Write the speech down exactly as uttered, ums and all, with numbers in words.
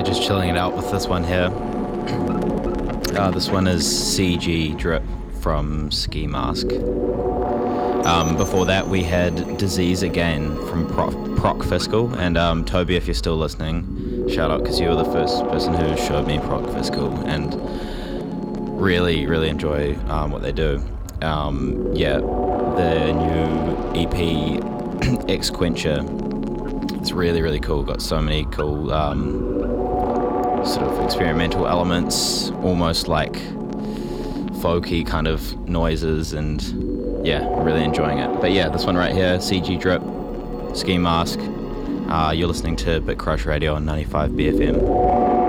just chilling it out with this one here. Uh, this one is C G Drip from Ski Mask. Um, before that, we had Disease Again from Proc, Proc Fiscal. And um, Toby, if you're still listening, shout out, because you were the first person who showed me Proc Fiscal, and really, really enjoy um, what they do. Um, yeah, the new E P X Quencher, it's really, really cool. Got so many cool um, sort of experimental elements, almost like folky kind of noises, and yeah, really enjoying it. But yeah, this one right here, C G Drip, Ski Mask. Uh, you're listening to Bit Crush Radio on ninety-five B F M.